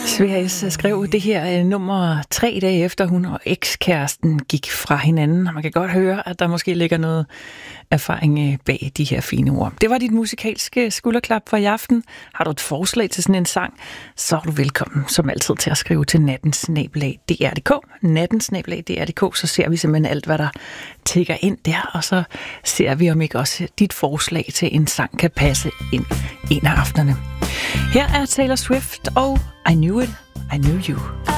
Sverige skrev det her nummer 3 dage efter hun og ekskæresten gik fra hinanden, og man kan godt høre, at der måske ligger noget erfaring bag de her fine ord. Det var dit musikalske skulderklap for i aften. Har du et forslag til sådan en sang, så er du velkommen som altid til at skrive til natten@dr.dk. Natten@dr.dk, så ser vi simpelthen alt, hvad der tikker ind der, og så ser vi, om ikke også dit forslag til en sang kan passe ind en af aftenerne. Her er Taylor Swift og I Knew It, I Knew You.